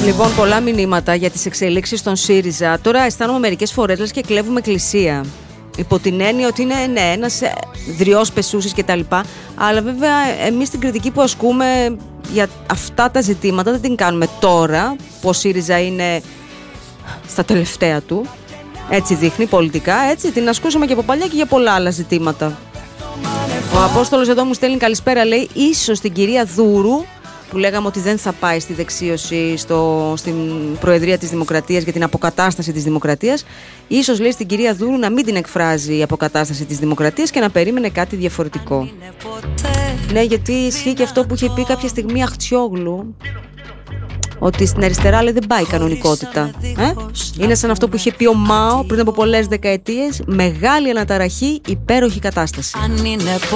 Λοιπόν, πολλά μηνύματα για τις εξελίξεις των ΣΥΡΙΖΑ. Τώρα αισθάνομαι μερικές φορές λες και κλέβουμε εκκλησία. Υπό την έννοια ότι είναι ένας δριός πεσούσης κτλ. Αλλά βέβαια εμείς την κριτική που ασκούμε για αυτά τα ζητήματα δεν την κάνουμε τώρα που ο ΣΥΡΙΖΑ είναι στα τελευταία του. Έτσι δείχνει πολιτικά, έτσι την ασκούσαμε και από παλιά και για πολλά άλλα ζητήματα. Ο Απόστολος εδώ μου στέλνει καλησπέρα, λέει, ίσως την κυρία Δούρου, που λέγαμε ότι δεν θα πάει στη δεξίωση στην Προεδρία της Δημοκρατίας για την αποκατάσταση της Δημοκρατίας, ίσως, λέει, στην κυρία Δούρου να μην την εκφράζει η αποκατάσταση της Δημοκρατίας και να περίμενε κάτι διαφορετικό. Ναι, γιατί ισχύει και αυτό που είχε πει κάποια στιγμή Αχτσιόγλου, ότι στην αριστερά, λέει, δεν πάει η κανονικότητα. Είναι σαν αυτό που είχε πει ο Μάο πριν από πολλές δεκαετίες, μεγάλη αναταραχή, υπέροχη κατάσταση.